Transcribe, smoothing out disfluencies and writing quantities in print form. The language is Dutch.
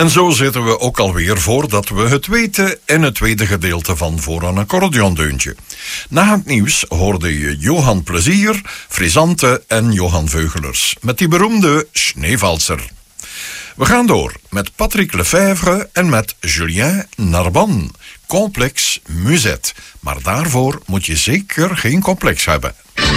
En zo zitten we ook alweer voordat we het weten in het tweede gedeelte van Voor een accordeondeuntje. Na het nieuws hoorde je Johan Plezier, Frisante en Johan Veugelers met die beroemde Schneevalser. We gaan door met Patrick Lefevre en met Julien Narbonne. Complex Musette. Maar daarvoor moet je zeker geen complex hebben.